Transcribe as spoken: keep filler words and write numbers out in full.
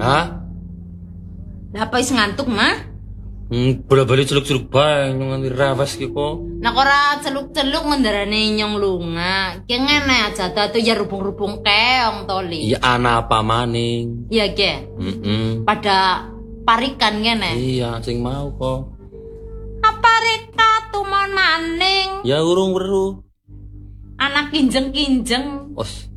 Hah? Lah apa is ngantuk mah? Hmm, bola-bali celuk-celuk bae nganti rawas ki kok. Nak ora celuk-celuk ngendarane nyong lunga. Ki ngene aja tuh ya rubung-rubung keong toli. Iya ana apa maning? Iya ke? Heeh. Pada parikan ngene. Iya, sing mau kok. Apa reka tumon maning? Ya urung weruh. Anak kinjeng-kinjeng. Os